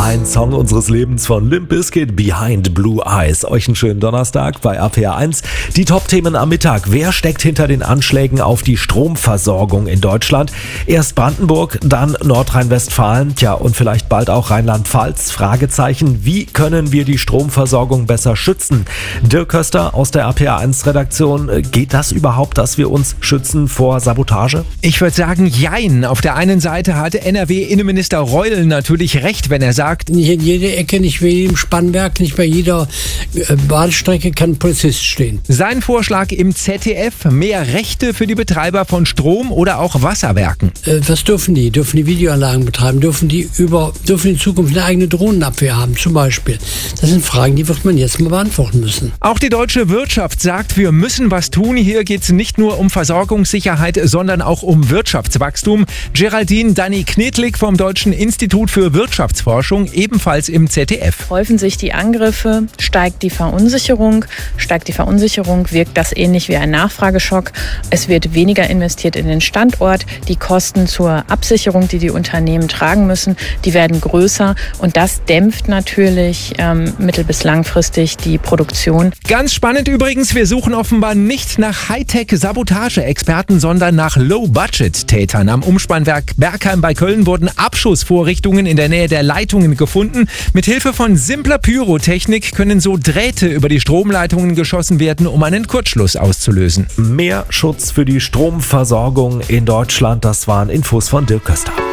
Ein Song unseres Lebens von Limp Bizkit, Behind Blue Eyes. Euch einen schönen Donnerstag bei RPR 1. Die Top-Themen am Mittag. Wer steckt hinter den Anschlägen auf die Stromversorgung in Deutschland? Erst Brandenburg, dann Nordrhein-Westfalen, und vielleicht bald auch Rheinland-Pfalz. Fragezeichen, wie können wir die Stromversorgung besser schützen? Dirk Köster aus der RPR 1 Redaktion. Geht das überhaupt, dass wir uns schützen vor Sabotage? Ich würde sagen, jein. Auf der einen Seite hatte NRW-Innenminister Reul natürlich recht, wenn er sagt, nicht in jeder Ecke, nicht bei jedem Spannwerk, nicht bei jeder Bahnstrecke kann ein Polizist stehen. Sein Vorschlag im ZDF, mehr Rechte für die Betreiber von Strom- oder auch Wasserwerken. Was dürfen die? Dürfen die Videoanlagen betreiben? Dürfen die in Zukunft eine eigene Drohnenabwehr haben zum Beispiel? Das sind Fragen, die wird man jetzt mal beantworten müssen. Auch die deutsche Wirtschaft sagt, wir müssen was tun. Hier geht es nicht nur um Versorgungssicherheit, sondern auch um Wirtschaftswachstum. Geraldine Danny-Knetlik vom Deutschen Institut für Wirtschaftsforschung, ebenfalls im ZDF. Häufen sich die Angriffe, steigt die Verunsicherung. Steigt die Verunsicherung, wirkt das ähnlich wie ein Nachfrageschock. Es wird weniger investiert in den Standort. Die Kosten zur Absicherung, die die Unternehmen tragen müssen, die werden größer. Und das dämpft natürlich mittel- bis langfristig die Produktion. Ganz spannend übrigens, wir suchen offenbar nicht nach Hightech-Sabotage-Experten, sondern nach Low-Budget-Tätern. Am Umspannwerk Bergheim bei Köln wurden Abschussvorrichtungen in der Nähe der Leitungen gefunden. Mit Hilfe von simpler Pyrotechnik können so Drähte über die Stromleitungen geschossen werden, um einen Kurzschluss auszulösen. Mehr Schutz für die Stromversorgung in Deutschland, das waren Infos von Dirk Köster.